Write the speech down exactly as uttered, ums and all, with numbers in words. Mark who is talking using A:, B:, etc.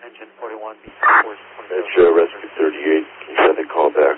A: engine forty-one, B
B: Metro Rescue thirty-eight, can you send a call back